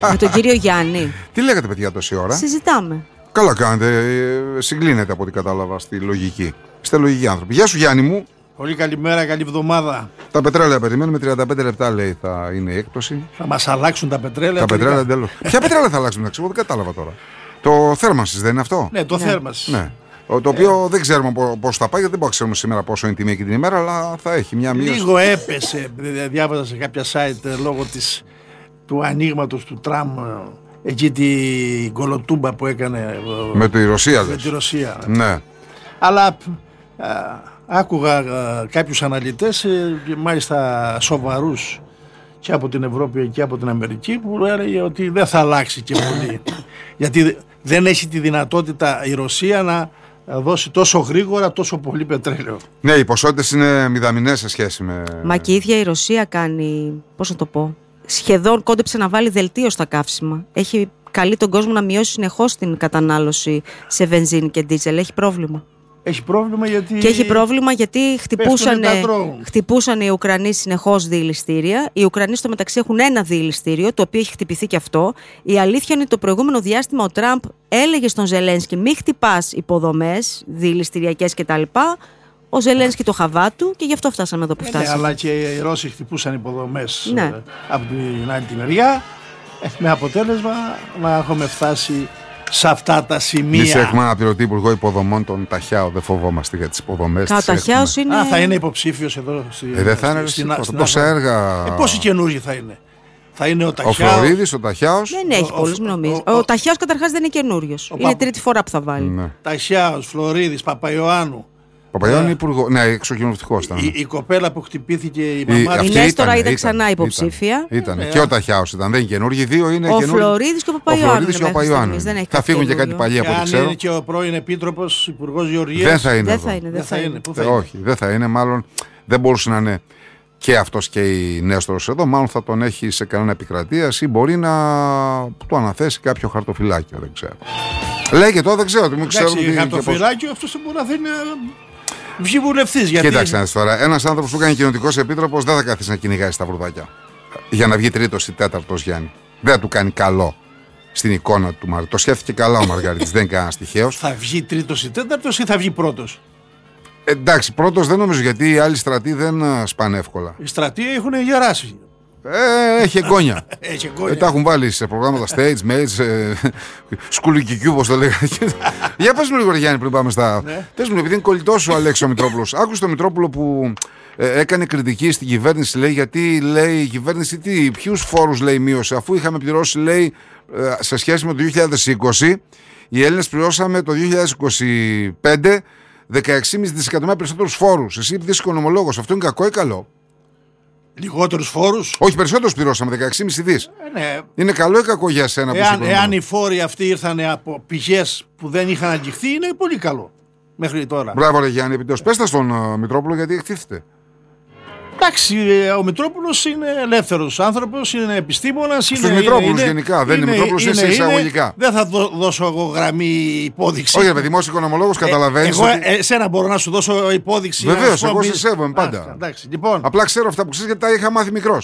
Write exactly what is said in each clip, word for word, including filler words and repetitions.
Με τον κύριο Γιάννη. Τι λέγατε, παιδιά, τόση ώρα? Συζητάμε. Καλά κάνετε. Συγκλίνετε από ό,τι κατάλαβα στη λογική. Είστε λογικοί άνθρωποι. Γεια σου, Γιάννη μου. Πολύ καλημέρα, καλή εβδομάδα. Τα πετρέλαια περιμένουμε. τριάντα πέντε λεπτά λέει θα είναι η έκπτωση. Θα μας αλλάξουν τα πετρέλαια. Τα πετρέλαια εντελώς. Ποια πετρέλαια θα αλλάξουν, εντάξει, εγώ δεν κατάλαβα τώρα. Το θέρμανσης δεν είναι αυτό? Ναι, το ναι. θέρμανσης. Ναι. Το οποίο ε. δεν ξέρουμε πώς θα πάει, γιατί δεν μπορούμε να ξέρουμε σήμερα πόσο είναι η τιμή και την ημέρα, αλλά θα έχει μια μείωση. Λίγο έπεσε, διάβαζα σε κάποια site λόγω της, του ανοίγματος του τραμ, εκεί την κολοτούμπα που έκανε με τη Ρωσία. Με τη Ρωσία. Ναι. Αλλά α, άκουγα α, κάποιους αναλυτές, και μάλιστα σοβαρούς, και από την Ευρώπη και από την Αμερική, που έλεγε ότι δεν θα αλλάξει και πολύ. Γιατί δεν έχει τη δυνατότητα η Ρωσία να δώσει τόσο γρήγορα τόσο πολύ πετρέλαιο. Ναι, οι ποσότητες είναι μηδαμινές σε σχέση με... Μα και η ίδια η Ρωσία κάνει, πώς να το πω, σχεδόν κόντεψε να βάλει δελτίο στα καύσιμα. Έχει καλεί τον κόσμο να μειώσει συνεχώς την κατανάλωση σε βενζίνη και ντίζελ. Έχει πρόβλημα. Έχει πρόβλημα γιατί... Και έχει πρόβλημα γιατί χτυπούσαν, χτυπούσαν οι Ουκρανοί συνεχώς διελιστήρια. Οι Ουκρανοί στο μεταξύ έχουν ένα διελιστήριο, το οποίο έχει χτυπηθεί και αυτό. Η αλήθεια είναι ότι το προηγούμενο διάστημα ο Τραμπ έλεγε στον Ζελένσκι μην χτυπάς υποδομές διελιστηριακές κτλ. Ο Ζελένσκι το χαβά του και γι' αυτό φτάσαμε εδώ που φτάσαμε. Ναι, αλλά και οι Ρώσοι χτυπούσαν υποδομές ναι. ε, από την άλλη τη μεριά, ε, με αποτέλεσμα να έχουμε φτάσει σε αυτά τα σημεία. Εμείς έχουμε αναπληρωτή υπουργό υποδομών, τον Ταχιάο. Δεν φοβόμαστε για τις υποδομές. Κα, Ταχιάος είναι... Α, θα είναι υποψήφιος εδώ. Στη, ε, δεν θα είναι στην, στην, τόσα έργα. Ε, πόσοι καινούργοι θα είναι? Θα είναι ο Ταχιάος. Ο Φλωρίδης, ο Ταχιάος. Δεν έχει πολλούς, μην νομίζεις. Ο, ο, ο Ταχιάος καταρχάς δεν είναι καινούριος. Είναι πα... τρίτη φορά που θα βάλει. Ναι. Ταχιάος, Φλωρίδης, Παπαϊωάννου. Παπαϊωάννου είναι υπουργό. Ναι, εξοκοινοβουλευτικός ήταν. Η, η κοπέλα που χτυπήθηκε, η μαμά. Η Νέστορα είδε ξανά υποψήφια. Ήταν. Και ο Ταχιάος ήταν. Δεν είναι καινούργιοι. Δύο είναι καινούργιοι. Ο Φλωρίδης και ο Παπαϊωάννου. Θα φύγουν και κάτι παλιοί από ό,τι ξέρω. Αν είναι και ο πρώην επίτροπος, υπουργός Γεωργίας. Δεν θα είναι. Δεν θα είναι. Όχι, δεν θα είναι. Μάλλον δεν μπορούσε να είναι και αυτός και η Νέστορος εδώ. Μάλλον θα τον έχει σε κανένα επικρατείας ή μπορεί να του αναθέσει κάποιο χαρτοφυλάκιο. Δεν ξέρω. Λέγε το, δεν ξέρω. Χαρτοφυλάκιο αυτό μπορεί να είναι. Βγει βουλευτής. Γιατί... Κοίταξε τώρα. Ένας άνθρωπος που κάνει κοινοτικός επίτροπος δεν θα καθίσει να κυνηγάει στα βρουδάκια για να βγει τρίτος ή τέταρτος, Γιάννη. Δεν θα του κάνει καλό στην εικόνα του Μαργαρίτη. Το σκέφτηκε καλά ο Μαργαρίτης, δεν είναι κανένας τυχαίος. Θα βγει τρίτος ή τέταρτος ή θα βγει πρώτος? Εντάξει, πρώτος δεν νομίζω, γιατί οι άλλοι στρατοί δεν σπάνε εύκολα. Οι στρατοί έχουν γεράσει. Ε, έχει εγγόνια. Έχει εγγόνια. Ε, τα έχουν βάλει σε προγράμματα stage, mates, ε, σκουλικικιού, όπως το λέγανε. Για πες μου λίγο, Γιάννη, πριν πάμε στα. Ναι. Πες μου, επειδή είναι κολλητός ο Αλέξης ο Μητρόπουλος. Άκουσες τον Μητρόπουλο που ε, έκανε κριτική στην κυβέρνηση, λέει, γιατί λέει η κυβέρνηση, τι, ποιους φόρους λέει μείωσε, αφού είχαμε πληρώσει, λέει, ε, σε σχέση με το δύο χιλιάδες είκοσι, οι Έλληνες πληρώσαμε το δύο χιλιάδες είκοσι πέντε δεκαέξι κόμμα πέντε δισεκατομμύρια περισσότερους φόρους. Εσύ είσαι οικονομολόγος, αυτό είναι κακό ή καλό? Λιγότερους φόρους. Όχι, περισσότερους πληρώσαμε, δεκαέξι κόμμα πέντε δις. Ε, ναι. Είναι καλό ή κακό για σένα? Εάν, εάν οι φόροι αυτοί ήρθαν από πηγές που δεν είχαν αγγιχθεί, είναι πολύ καλό μέχρι τώρα. Μπράβο, ρε Γιάννη, επιτέλους. Πες τα στον uh, Μητρόπουλο, γιατί εκτίθεται. Εντάξει, ο Μητρόπουλος είναι ελεύθερος άνθρωπος, είναι επιστήμονας. Στους Μητρόπουλους γενικά, είναι, δεν είναι Μητρόπουλος, είναι, είναι εισαγωγικά. Είναι, δεν θα δω, δώσω εγώ γραμμή υπόδειξη. Όχι, ρε δημόσιο οικονομολόγος, καταλαβαίνεις. Ε, εγώ ότι... εσένα μπορώ να σου δώσω υπόδειξη. Βεβαίως, εγώ σε σέβομαι πάντα. Α, εντάξει, λοιπόν. Απλά ξέρω αυτά που ξέρεις γιατί τα είχα μάθει μικρός.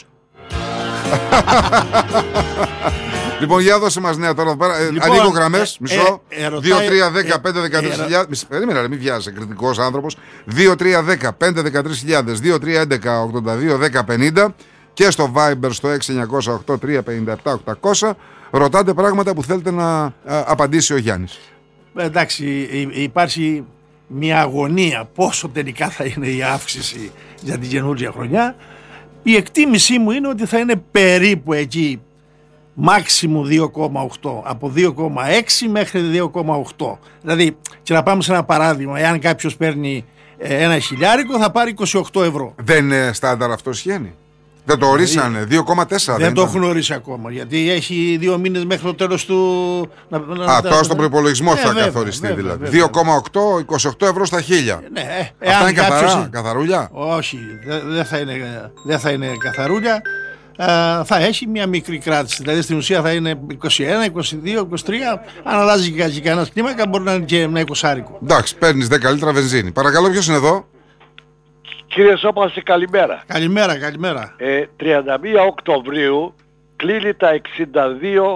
Λοιπόν, για δώσε μας νέα τώρα. Λοιπόν, ανοίγω γραμμές, μισό. δύο τρία δέκα πέντε δεκατρείς χιλιάδες. Περίμενα, μην βιάζεσαι, κριτικός άνθρωπος. δύο τρία δέκα πέντε δεκατρείς χιλιάδες, δύο τρία έντεκα ογδόντα δύο δέκα πενήντα και στο Viber στο έξι εννιά οκτώ τρία πέντε επτά οκτακόσια. Ρωτάτε πράγματα που θέλετε να α, απαντήσει ο Γιάννης. Εντάξει, υπάρχει μια αγωνία πόσο τελικά θα είναι η αύξηση για την καινούργια χρονιά. Η εκτίμησή μου είναι ότι θα είναι περίπου εκεί. Μάξιμου δύο κόμμα οκτώ, από δύο κόμμα έξι μέχρι δύο κόμμα οκτώ. Δηλαδή, και να πάμε σε ένα παράδειγμα, εάν κάποιος παίρνει ε, ένα χιλιάρικο θα πάρει είκοσι οκτώ ευρώ. Δεν είναι στάνταρ αυτό, Γιάννη? Δεν το ορίσανε, δύο κόμμα τέσσερα. Δεν, δεν το έχουν ορίσει ακόμα, γιατί έχει δύο μήνες μέχρι το τέλος του... Να, Α, τώρα στον προϋπολογισμό θα βέβαια, καθοριστεί βέβαια, δηλαδή. Βέβαια. δύο κόμμα οκτώ, είκοσι οκτώ ευρώ στα χίλια. Ναι, ε, αυτά είναι καθαρά, κάποιος... καθαρούλια? Όχι, δεν δε θα, δε θα είναι καθαρούλια. Uh, θα έχει μια μικρή κράτηση. Δηλαδή στην ουσία θα είναι είκοσι ένα, είκοσι δύο, είκοσι τρία. Αν αλλάζει και κανένα κλίμακα, μπορεί να είναι και ένα εικοσάρικο. Εντάξει, παίρνεις δέκα λίτρα βενζίνη. Παρακαλώ, ποιος είναι εδώ? Κύριε Σώπαση, καλημέρα. Καλημέρα, καλημέρα. Ε, τριάντα μία Οκτωβρίου κλείνει τα εξήντα δύο